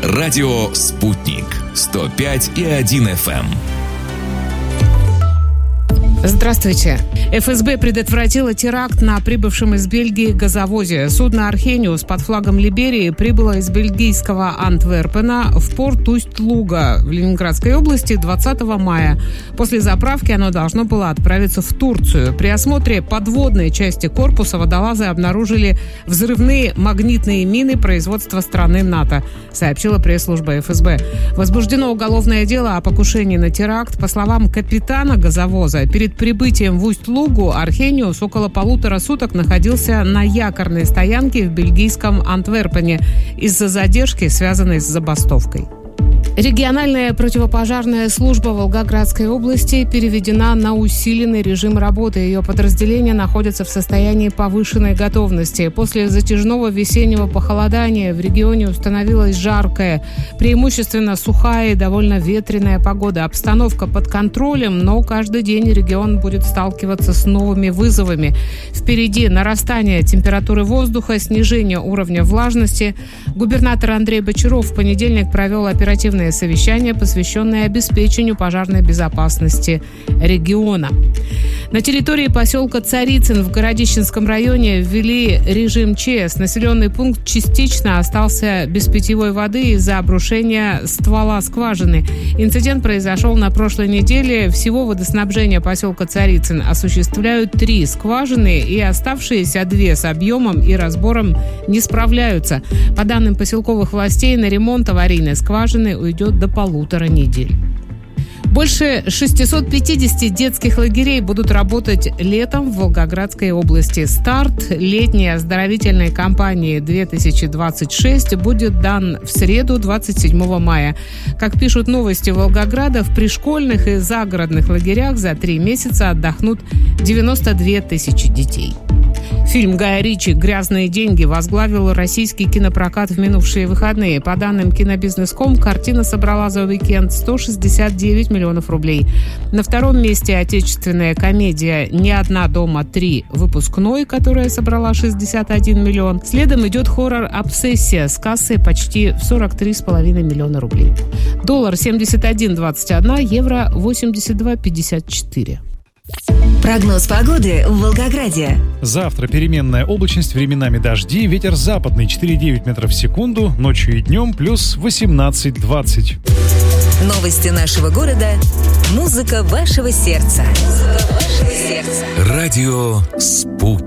Радио «Спутник». 105,1 FM. Здравствуйте. ФСБ предотвратила теракт на прибывшем из Бельгии газовозе. Судно «Архениус» под флагом Либерии прибыло из бельгийского Антверпена в порт Усть-Луга в Ленинградской области 20 мая. После заправки оно должно было отправиться в Турцию. При осмотре подводной части корпуса водолазы обнаружили взрывные магнитные мины производства страны НАТО, сообщила пресс-служба ФСБ. Возбуждено уголовное дело о покушении на теракт. По словам капитана газовоза, перед прибытием в Усть-Лугу «Архениус» около 1,5 суток находился на якорной стоянке в бельгийском Антверпене из-за задержки, связанной с забастовкой. Региональная противопожарная служба Волгоградской области переведена на усиленный режим работы. Ее подразделения находятся в состоянии повышенной готовности. После затяжного весеннего похолодания в регионе установилась жаркая, преимущественно сухая и довольно ветреная погода. Обстановка под контролем, но каждый день регион будет сталкиваться с новыми вызовами. Впереди нарастание температуры воздуха, снижение уровня влажности. Губернатор Андрей Бочаров в понедельник провел оперативное совещание, посвященное обеспечению пожарной безопасности региона. На территории поселка Царицын в Городищенском районе ввели режим ЧС. Населенный пункт частично остался без питьевой воды из-за обрушения ствола скважины. Инцидент произошел на прошлой неделе. Всего водоснабжение поселка Царицын осуществляют 3 скважины, и оставшиеся 2 с объемом и разбором не справляются. По данным поселковых властей, на ремонт аварийной скважины уйдет до 1,5 недели. Больше 650 детских лагерей будут работать летом в Волгоградской области. Старт летней оздоровительной кампании 2026 будет дан в среду, 27 мая. Как пишут новости Волгограда, в пришкольных и загородных лагерях за 3 месяца отдохнут 92 тысячи детей. Фильм Гая Ричи «Грязные деньги» возглавил российский кинопрокат в минувшие выходные. По данным Кинобизнес.ком, картина собрала за уикенд 169 миллионов рублей. На втором месте отечественная комедия «Не одна дома 3. Выпускной», которая собрала 61 миллион. Следом идет хоррор «Обсессия» с кассой почти в 43,5 миллиона рублей. Доллар 71,21, евро 82,54. Прогноз погоды в Волгограде. Завтра переменная облачность, временами дожди, ветер западный 4,9 метров в секунду, ночью и днем плюс 18-20. Новости нашего города. Музыка вашего сердца. Радио «Спутник».